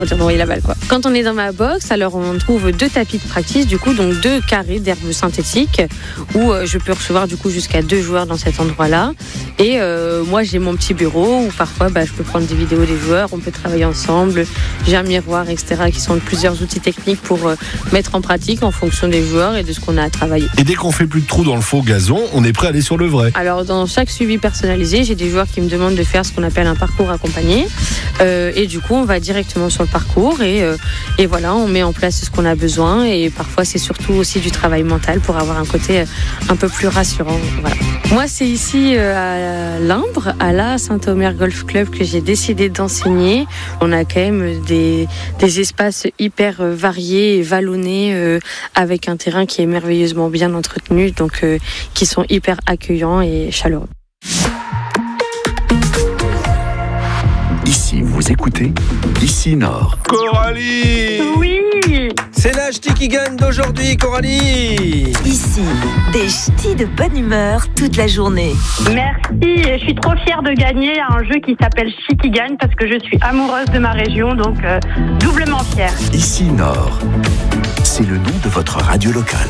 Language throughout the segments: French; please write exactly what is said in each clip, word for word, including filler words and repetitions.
d'envoyer la balle, quoi. Quand on est dans ma box, alors on trouve deux tapis de practice, du coup, donc deux carrés d'herbe synthétique où euh, je peux recevoir du coup jusqu'à deux joueurs dans cet endroit-là. Et euh, moi, j'ai mon petit bureau où parfois, bah, je peux prendre des vidéos des joueurs, on peut travailler ensemble. J'ai un miroir, et cetera, qui sont plusieurs outils techniques pour euh, mettre en pratique en fonction des joueurs et de ce qu'on a à travailler. Et dès qu'on fait plus de trous dans le faux gazon, on est prêt à aller sur le vrai. Alors, dans chaque suivi personnalisé, j'ai des joueurs qui me demandent de faire ce qu'on appelle un parcours accompagné. Euh, et du coup, on va directement sur le parcours et, euh, et voilà, on met en place ce qu'on a besoin. Et parfois, c'est surtout aussi du travail mental pour avoir un côté un peu plus rassurant. Voilà. Moi, c'est ici euh, à Limbre, à la Saint-Omer Golf Club, que j'ai décidé d'enseigner. On a quand même des, des espaces hyper variés et vallonnés euh, avec un terrain qui est merveilleusement bien entretenu, donc euh, qui sont hyper accueillants et chaleureux. Ici, vous écoutez Ici Nord. Coralie! Oui! C'est la ch'ti qui gagne d'aujourd'hui, Coralie! Ici, des ch'tis de bonne humeur toute la journée. Merci, je suis trop fière de gagner à un jeu qui s'appelle Ch'ti qui gagne parce que je suis amoureuse de ma région, donc euh, doublement fière. Ici Nord, c'est le nom de votre radio locale.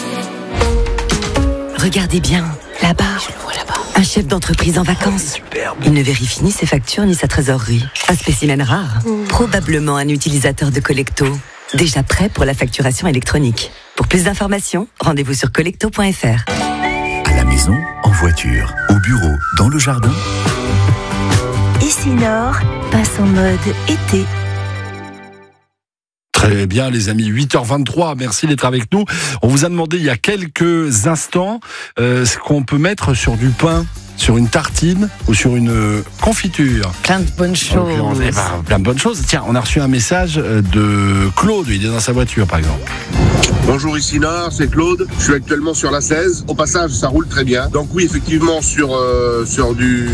Regardez bien, là-bas, un chef d'entreprise en vacances. Il ne vérifie ni ses factures ni sa trésorerie. Un spécimen rare, probablement un utilisateur de Collecto. Déjà prêt pour la facturation électronique. Pour plus d'informations, rendez-vous sur collecto point f r. À la maison, en voiture, au bureau, dans le jardin. Ici Nord passe en mode été. Très bien les amis, huit heures vingt-trois, merci d'être avec nous. On vous a demandé il y a quelques instants euh, ce qu'on peut mettre sur du pain, sur une tartine ou sur une confiture. Plein de bonnes choses. Eh ben, plein de bonnes choses. Tiens, on a reçu un message de Claude, il est dans sa voiture par exemple. Bonjour ici Nord, c'est Claude. Je suis actuellement sur la seize. Au passage, ça roule très bien. Donc oui, effectivement, sur euh, sur du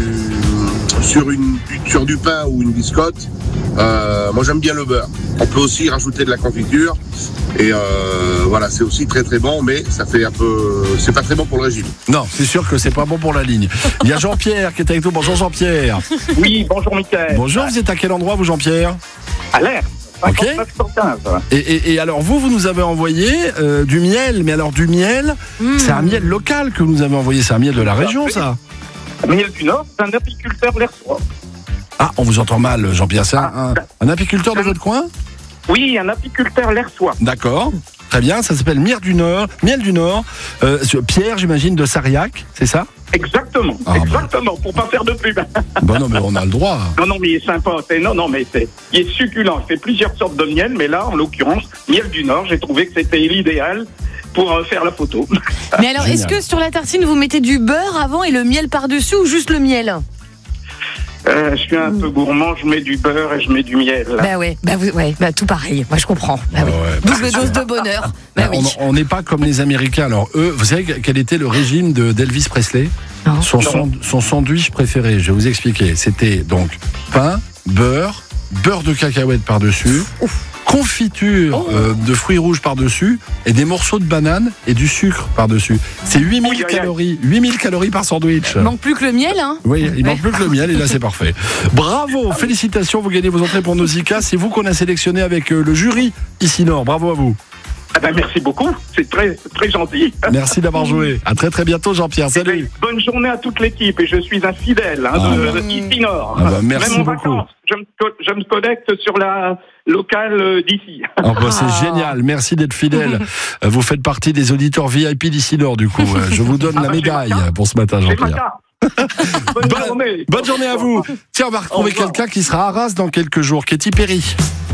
sur une sur du pain ou une biscotte. Euh, moi, j'aime bien le beurre. On peut aussi rajouter de la confiture. Et euh, voilà, c'est aussi très très bon, mais ça fait un peu, c'est pas très bon pour le régime. Non, c'est sûr que c'est pas bon pour la ligne. Il y a Jean-Pierre qui est avec nous. Bonjour Jean-Pierre. Oui, bonjour Mickaël. Bonjour, vous êtes à quel endroit vous Jean-Pierre? À l'air. Ok. cinquante-neuf. Et, et, et alors vous, vous nous avez envoyé euh, du miel, mais alors du miel, mmh. c'est un miel local que vous nous avez envoyé, c'est un miel de la région ça? Miel du Nord, c'est un apiculteur l'Hersois. Ah, on vous entend mal Jean-Pierre, c'est un, un, un apiculteur de votre coin? Oui, un apiculteur l'Hersois. D'accord, très bien, ça s'appelle Miel du Nord, Miel du Nord. Euh, Pierre, j'imagine, de Sariac, c'est ça? Exactement, ah, exactement, bah. Pour pas faire de pub. Bah non, mais on a le droit. Non, non, mais il est sympa. C'est, non, non, mais c'est, il est succulent. Il fait plusieurs sortes de miel, mais là, en l'occurrence, Miel du Nord, j'ai trouvé que c'était l'idéal pour euh, faire la photo. Mais alors, Génial. Est-ce que sur la tartine, vous mettez du beurre avant et le miel par-dessus ou juste le miel? Euh, je suis un peu gourmand, je mets du beurre et je mets du miel. Là. Bah ouais, bah, vous, ouais, bah tout pareil. Moi je comprends. Bah oui. Ouais, bah, double dose de bonheur. Bah, bah, oui. On n'est pas comme les Américains. Alors eux, vous savez quel était le régime de, d'Elvis Presley? Non. Son, Non. son, son sandwich préféré, je vais vous expliquer. C'était donc pain, beurre, beurre de cacahuète par-dessus, Ouf. confiture Oh. euh, de fruits rouges par-dessus et des morceaux de banane et du sucre par-dessus. C'est huit mille Oui, oui, oui. calories, huit mille calories par sandwich. Il manque plus que le miel, hein. Oui, il Ouais. manque plus que le miel et là c'est parfait. Bravo, félicitations, vous gagnez vos entrées pour Nausicaa. C'est vous qu'on a sélectionné avec euh, le jury ici Nord. Bravo à vous. Ah ben, merci beaucoup, c'est très, très gentil. Merci d'avoir joué. À très très bientôt Jean-Pierre. Salut. Eh ben, bonne journée à toute l'équipe et je suis un fidèle hein, Ah, de, bah. de Ici Nord. Ah, bah, merci Même en beaucoup. vacances, je me, co- je me connecte sur la locale euh, d'ici. Oh, bah, c'est Ah. génial, merci d'être fidèle. Euh, Vous faites partie des auditeurs V I P d'ici Nord du coup. Euh, Je vous donne Ah, la bah, j'ai médaille ma carte. pour ce matin C'est ma Jean-Pierre. carte. Bonne Bonne- journée. Bonne journée à vous. Tiens, on va retrouver Au revoir. quelqu'un qui sera à Arras dans quelques jours, Katy Perry.